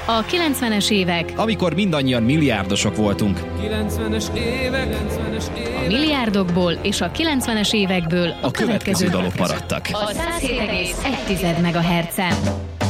A 90-es évek, amikor mindannyian milliárdosok voltunk. 90-es évek. A milliárdokból és a 90-es évekből A következő dalok maradtak. A 107,1 MHz-en.